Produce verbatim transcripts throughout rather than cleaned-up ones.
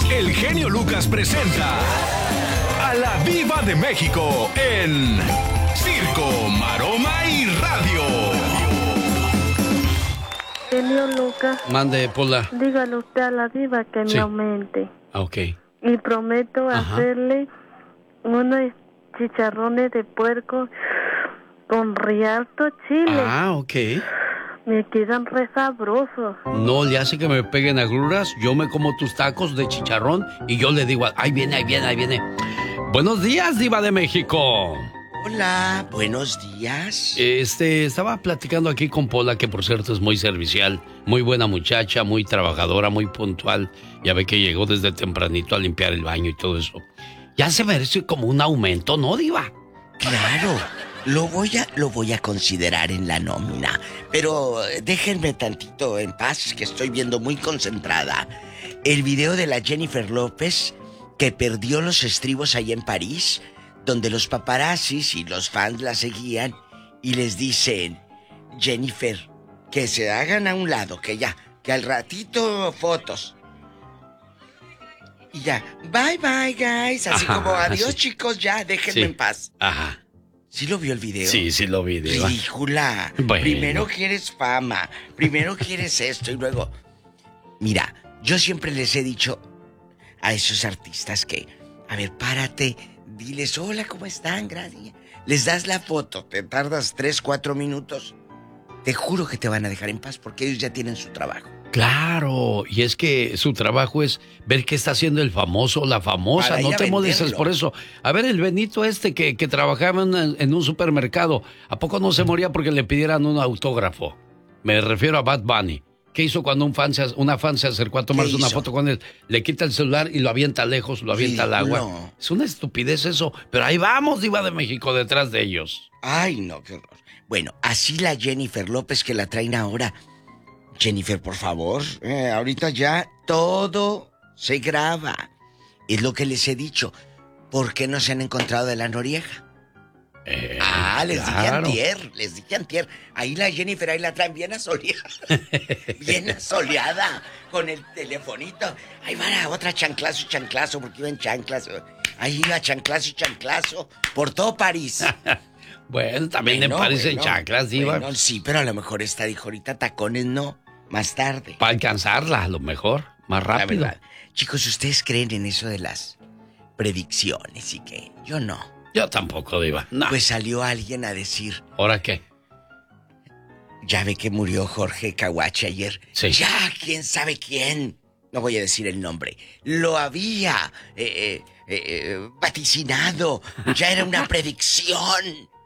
el genio Lucas presenta a la Diva de México en Circo, Maroma y Radio. Genio Lucas. Mande, Pola. Dígale usted a la Diva que Sí. me aumente. Ah, ok. Y prometo Ajá. hacerle unos chicharrones de puerco con rialto chile. Ah, ok. Me quedan re sabrosos. No le hace que me peguen agruras. Yo me como tus tacos de chicharrón y yo le digo, ahí viene, ahí viene, ahí viene. Buenos días, Diva de México. Hola, buenos días. Este, estaba platicando aquí con Pola, que por cierto es muy servicial, muy buena muchacha, muy trabajadora, muy puntual. Ya ve que llegó desde tempranito a limpiar el baño y todo eso. Ya se merece como un aumento, ¿no, Diva? Claro, lo voy a, lo voy a considerar en la nómina. Pero eh, déjenme tantito en paz, que estoy viendo muy concentrada. El video de la Jennifer López, que perdió los estribos ahí en París, donde los paparazzis y los fans la seguían y les dicen, Jennifer, que se hagan a un lado, que ya, que al ratito fotos. Y ya, bye bye guys, así Ajá, como adiós sí. chicos, ya, déjenme Sí. en paz. Ajá. ¿Sí lo vio el video? Sí, sí lo vi, Diva. Ridícula. Bueno. Primero quieres fama, primero quieres esto y luego... Mira, yo siempre les he dicho a esos artistas que, a ver, párate, diles, hola, ¿cómo están? Gracias. Les das la foto, te tardas tres, cuatro minutos. Te juro que te van a dejar en paz porque ellos ya tienen su trabajo. Claro, y es que su trabajo es ver qué está haciendo el famoso, la famosa, Para ir no a te molestes venderlo. por eso. A ver, el Benito este que, que trabajaba en, en un supermercado, ¿a poco no se moría porque le pidieran un autógrafo? Me refiero a Bad Bunny. ¿Qué hizo cuando un fan se, una fan se acercó a tomarse una hizo? foto con él? Le quita el celular y lo avienta lejos, lo avienta al agua. Ridículo. Es una estupidez eso, pero ahí vamos, Diva de México, detrás de ellos. Ay, no, qué horror. Bueno, así la Jennifer López que la traen ahora. Jennifer, por favor, eh, ahorita ya todo se graba. Es lo que les he dicho. ¿Por qué no se han encontrado de la Noriega? Eh, Ah, les dije claro. antier, les dije antier. Ahí la Jennifer, ahí la traen bien asoleada. Bien asoleada, con el telefonito. Ahí va la otra chanclazo y chanclazo, porque iba en chanclas. Ahí iba chanclazo y chanclazo, por todo París. Bueno, también Bueno, le parecen bueno, chaclas, Diva. Bueno, sí, pero a lo mejor esta dijo ahorita tacones no, más tarde. Para alcanzarla, a lo mejor, más La rápido. verdad. Chicos, ¿ustedes creen en eso de las predicciones y qué? Yo no. Yo tampoco, Diva. No. Pues salió alguien a decir, ¿Ahora qué? ya ve que murió Jorge Caguache ayer. Sí. Ya, quién sabe quién. No voy a decir el nombre. Lo había eh, eh, eh, vaticinado. Ya era una predicción.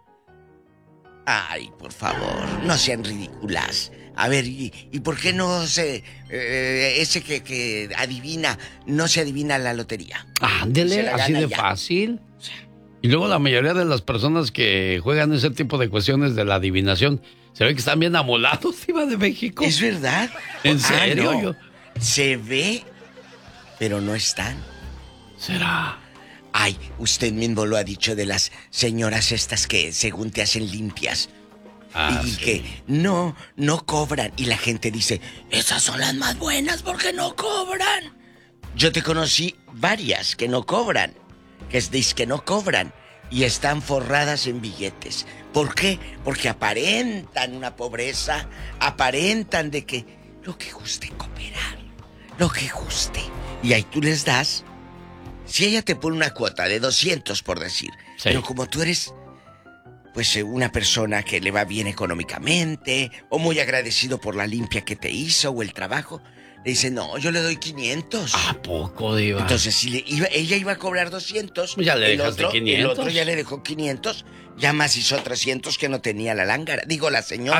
Ay, por favor, no sean ridículas. A ver, ¿y, y por qué no se... eh, ese que, que adivina, no se adivina la lotería? Se Ándele, la así gana de ya. fácil. Y luego la mayoría de las personas que juegan ese tipo de cuestiones de la adivinación, se ve que están bien amolados, Diva de México. ¿Es verdad? ¿En Ah, serio? no. Yo- Se ve, pero no están. ¿Será? Ay, usted mismo lo ha dicho de las señoras estas que según te hacen limpias. Ah, y sí. que no, no cobran. Y la gente dice, esas son las más buenas porque no cobran. Yo te conocí varias que no cobran. Que es dis que no cobran. Y están forradas en billetes. ¿Por qué? Porque aparentan una pobreza. Aparentan de que lo que guste cooperar. Lo que guste. Y ahí tú les das. Si ella te pone una cuota de doscientos por decir. Sí. Pero como tú eres... pues eh, una persona que le va bien económicamente, o muy agradecido por la limpia que te hizo, o el trabajo, le dice, no, yo le doy quinientos. ¿A poco, Diva? Entonces, si le iba, ella iba a cobrar doscientos, Ya le el dejaste otro, el quinientos. otro ya le dejó quinientos, ya más hizo trescientos que no tenía la lángara. Digo, la señora.